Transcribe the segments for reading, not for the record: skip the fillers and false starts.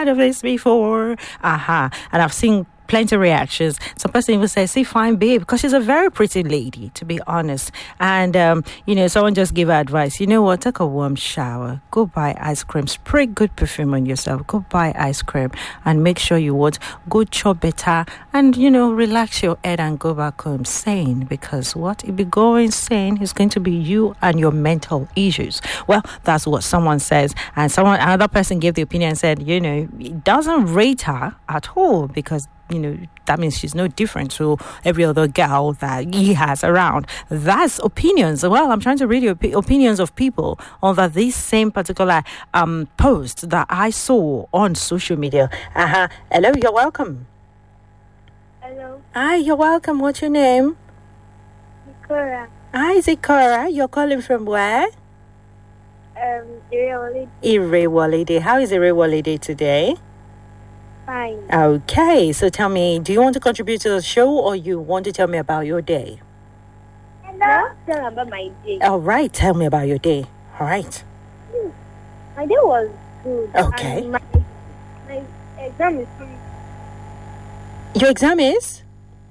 of this before. And I've seen plenty of reactions. Some person even says, see, fine babe, because she's a very pretty lady, to be honest. And, someone just gave her advice. You know what? Take a warm shower. Go buy ice cream. Spray good perfume on yourself. Go buy ice cream. And make sure you go chop better. And, relax your head and go back home sane. Because what? If you go insane, it's going to be you and your mental issues. Well, that's what someone says. And another person gave the opinion and said, it doesn't rate her at all because that means she's no different to every other girl that he has around. That's opinions. Well, I'm trying to read the opinions of people on this same particular post that I saw on social media. Hello, you're welcome. Hello. Hi, you're welcome. What's your name? Zikora. Hi, Zikora. You're calling from where? Irewolide. Irewolide. How is Irewolide today? Fine. Okay, so tell me, do you want to contribute to the show or you want to tell me about your day? Hello. Tell about my day. All right, tell me about your day. All right. My day was good. Okay. And my exam is free. Your exam is?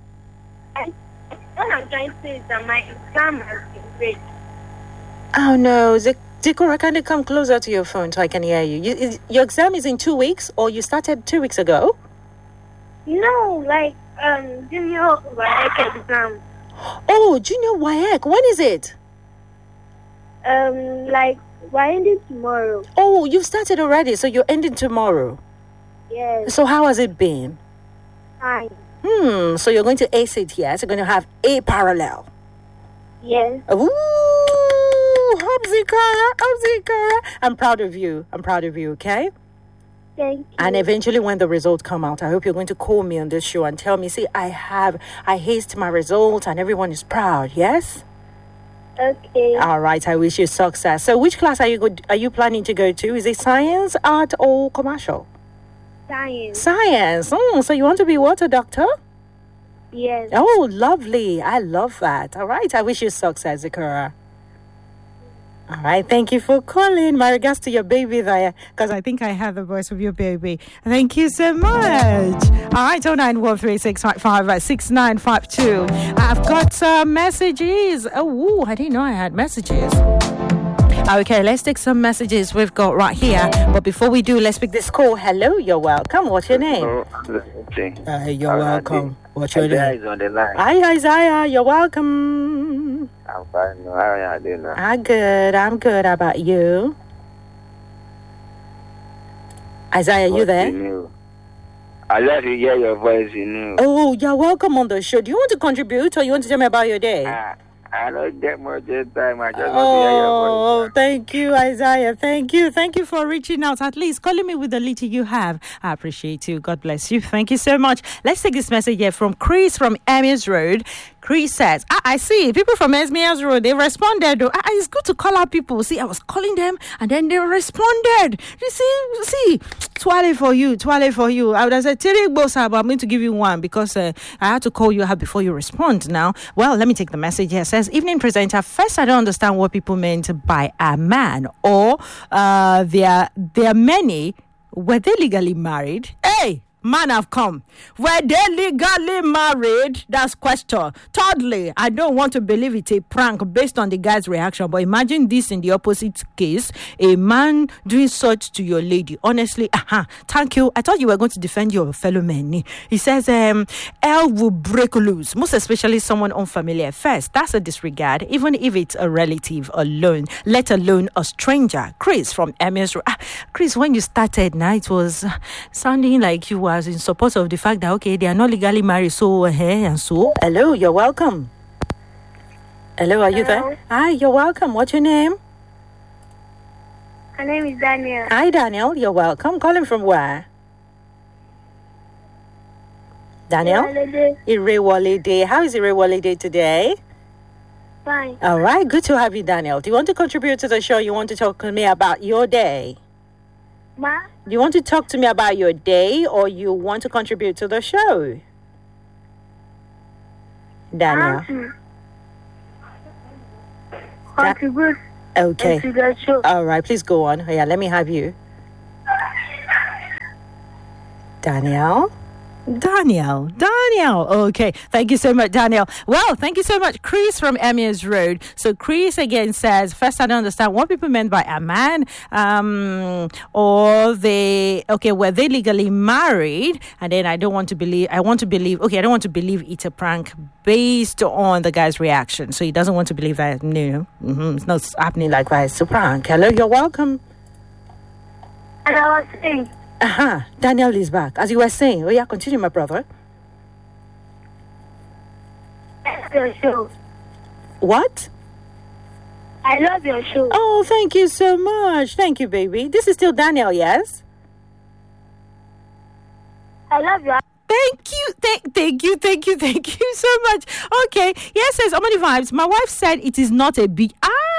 What I'm trying to say is that my exam has been great. Oh no, Zikora, can you come closer to your phone so I can hear you? Your exam is in 2 weeks or you started 2 weeks ago? No, junior WAEC exam. Oh, junior WAEC. When is it? We're ending tomorrow. Oh, you've started already, so you're ending tomorrow. Yes. So how has it been? Fine. So you're going to ace it, yes? You're going to have A parallel. Yes. Ooh, hope Zikora. I'm proud of you, okay? Thank you. And eventually when the results come out, I hope you're going to call me on this show and tell me, see, I hazed my results and everyone is proud, yes? Okay. All right, I wish you success. So which class are you planning to go to? Is it science, art, or commercial? Science. So you want to be what, a doctor? Yes. Oh, lovely. I love that. All right, I wish you success, Zikora. All right, thank you for calling. My regards to your baby there, because I think I have the voice of your baby. Thank you so much. All right, 09136556952. I've got some messages. Oh, I didn't know I had messages. Okay, let's take some messages we've got right here. But before we do, let's pick this call. Hello, you're welcome. What's your name? You're welcome. What's your name? Isaiah is on the line. Hi, Isaiah. You're welcome. I'm fine. How are you doing now? I'm good. How about you? Isaiah, you there? I love to hear your voice, Oh, you're welcome on the show. Do you want to contribute or you want to tell me about your day? I don't get much time. I just want to hear your voice. Thank you, Isaiah. Thank you for reaching out. At least calling me with the little you have. I appreciate you. God bless you. Thank you so much. Let's take this message here from Chris from Emmys Road. Chris says, I see people from Emmys Road, they responded. It's good to call out people. See, I was calling them and then they responded. You see, twale for you. I would have said, but I'm going to give you one because I had to call you out before you respond now. Well, let me take the message here. It says, evening presenter, first I don't understand what people meant by a man or there are many. Were they legally married? Hey! Man have come. Were they legally married? That's question. Thirdly, I don't want to believe it's a prank based on the guy's reaction, but imagine this in the opposite case. A man doing such to your lady. Honestly, thank you. I thought you were going to defend your fellow men. He says, hell will break loose, most especially someone unfamiliar first. That's a disregard, even if it's a relative alone, let alone a stranger. Chris from Emmys. Chris, when you started now, it was sounding like you were in support of the fact that, okay, they are not legally married, so and so. Hello, you're welcome. Hello, are you there? Hi, you're welcome. What's your name? My name is Daniel. Hi, Daniel. You're welcome. Calling from where? Daniel? Irewolide. How is Irewolide today? Fine. All right, good to have you, Daniel. Do you want to contribute to the show? You want to talk to me about your day? Ma? Do you want to talk to me about your day or you want to contribute to the show? Daniel. Contribute to the show. All right, please go on. Yeah, let me have you. Daniel. Okay, thank you so much, Daniel. Well, thank you so much, Chris from Emirs Road. So Chris again says, first I don't understand what people meant by a man, were they legally married? And then I want to believe it's a prank based on the guy's reaction. So he doesn't want to believe that, it's not happening like that. It's a prank. Hello, you're welcome. And I was saying, Daniel is back. As you were saying, continue, my brother. I love your show. What? I love your show. Oh, thank you so much. Thank you, baby. This is still Daniel, yes? I love you. Thank you so much. Okay, yes, says Omani Vibes. My wife said it is not a big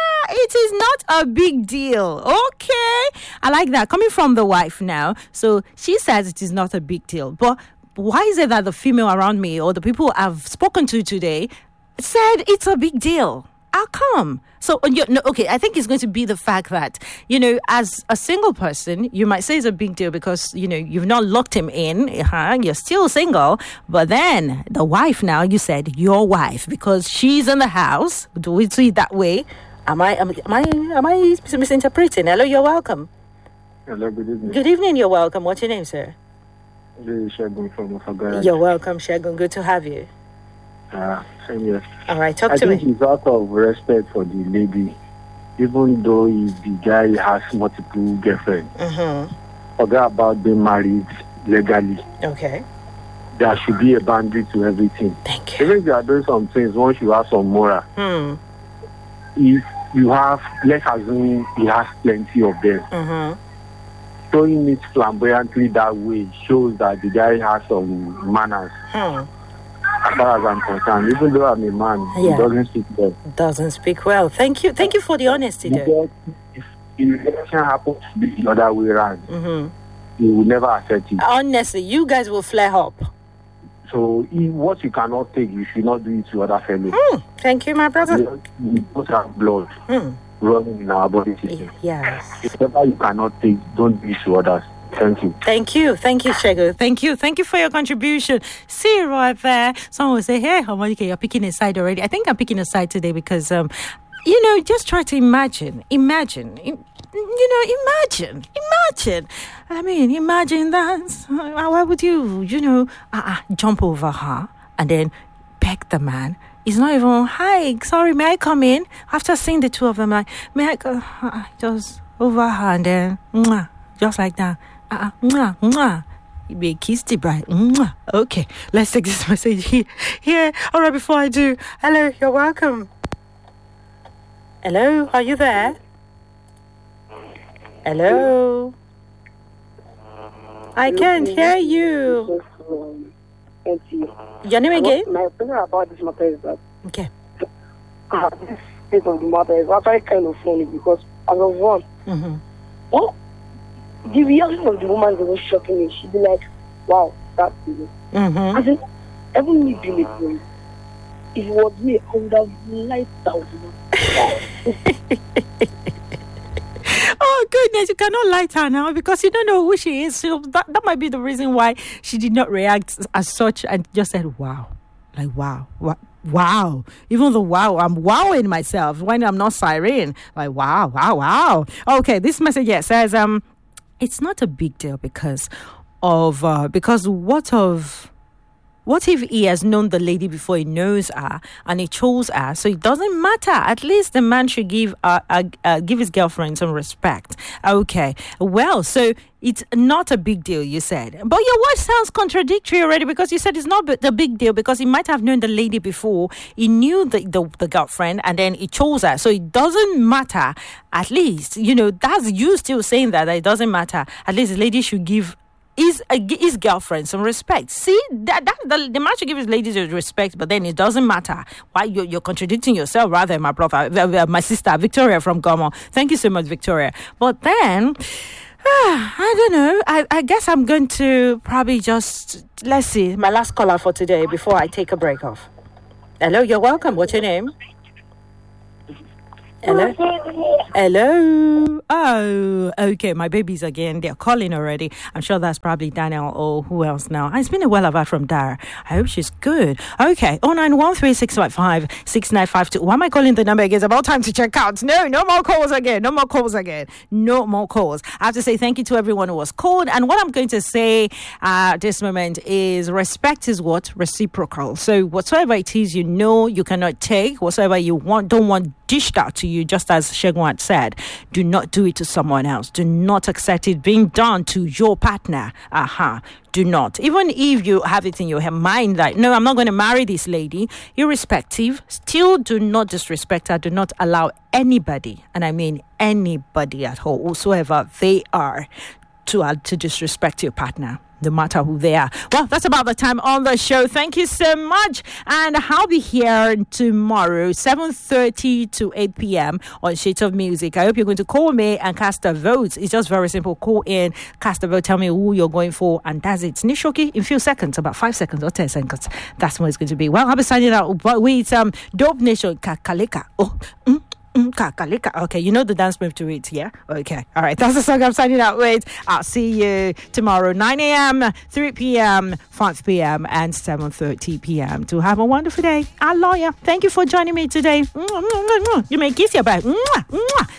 deal. Okay, I like that coming from the wife now. So she says it is not a big deal. But why is it that the female around me or the people I've spoken to today said it's a big deal? How come? So, I think it's going to be the fact that, as a single person, you might say it's a big deal because, you've not locked him in. You're still single. But then the wife now, you said your wife, because she's in the house. Do we see it that way? Am I misinterpreting? Hello, you're welcome. Hello, good evening. Good evening, you're welcome. What's your name, sir? This is Shegun from Afagara. You're welcome, Shegun. Good to have you. Same here. All right, talk to I me. think it's out of respect for the lady, even though the guy has multiple girlfriends. Forget about being married legally. Okay. There should be a boundary to everything. Thank you. Even if you are doing some things, once you have some moral. If you have, let's assume he has plenty of them. Showing it flamboyantly that way shows that the guy has some manners. As far as I'm concerned, even though I'm a man, he doesn't speak well. Doesn't speak well. Thank you for the honesty, though. If the election happens to be the other way around, he will never accept it. Honestly, you guys will flare up. So what you cannot take, you should not do it to other fellows. Thank you, my brother. We both have blood running in our body system. Yes. Whatever you cannot take, don't do it to others. Thank you. Thank you, Shego. Thank you for your contribution. See you right there. Someone will say, hey, Hamonika, you're picking a side already. I think I'm picking a side today because, just try to imagine. Imagine. I mean, imagine that. Why would you, jump over her and then beg the man? It's not even, hi, sorry, may I come in? After seeing the two of them, like, may I go? Just over her and then, just like that. You may kiss the bride. Okay, let's take this message here. All right, before I do, hello, you're welcome. Hello, are you there? Hello. I can't hear you. Your name again? My opinion about this matter is that Okay. this state of the matter is actually kind of funny because as of one, the reaction of the woman was shocking me. She'd be like, wow, that's easy. I said, even me being a boy, if it was me, I would have lighted out. Oh, goodness, you cannot light her now because you don't know who she is. So that might be the reason why she did not react as such and just said, wow. Like, wow. Even though, wow, I'm wowing myself when I'm not siren. Like, wow. Okay, this message here says, it's not a big deal because what if he has known the lady before he knows her and he chose her? So it doesn't matter. At least the man should give his girlfriend some respect. Okay. Well, so it's not a big deal, you said. But your word sounds contradictory already because you said it's not the big deal because he might have known the lady before. He knew the girlfriend and then he chose her. So it doesn't matter. At least, that's you still saying that it doesn't matter. At least the lady should give his girlfriend some respect. See, the man should give his ladies respect, but then it doesn't matter. Why you're contradicting yourself, rather, my brother, my sister Victoria from Gomo. Thank you so much, Victoria. But then, I don't know. I guess I'm going to probably just let's see my last caller for today before I take a break off. Hello, you're welcome. What's your name? Hello? Hello? Oh, okay. My babies again. They're calling already. I'm sure that's probably Daniel or who else now. It's been a while I've heard from Dara. I hope she's good. Okay. 09136556952. Why am I calling the number again? It's about time to check out. No more calls again. No more calls. I have to say thank you to everyone who was called. And what I'm going to say at this moment is respect is what? Reciprocal. So whatsoever it is you know you cannot take, whatsoever you don't want dished out to you, just as Shegun had said, do not do it to someone else. Do not accept it being done to your partner. Do not. Even if you have it in your mind like, no, I'm not going to marry this lady, irrespective, still do not disrespect her. Do not allow anybody, and I mean anybody at all, whosoever they are, to disrespect your partner, no matter who they are. Well, that's about the time on the show. Thank you so much. And I'll be here tomorrow, 7:30 to 8 p.m. on Shades of Music. I hope you're going to call me and cast a vote. It's just very simple. Call in, cast a vote, tell me who you're going for, and that's it. Nishoki, in few seconds, about 5 seconds or 10 seconds. That's what it's going to be. Well, I'll be signing out with Dope Nation Kakaleka. Kakalika. Okay, you know the dance move to it, yeah? Okay. All right, that's the song I'm signing out with. I'll see you tomorrow, 9 a.m., 3 p.m., 5 p.m., and 7:30 p.m. to have a wonderful day. Our lawyer, thank you for joining me today. You may kiss your back.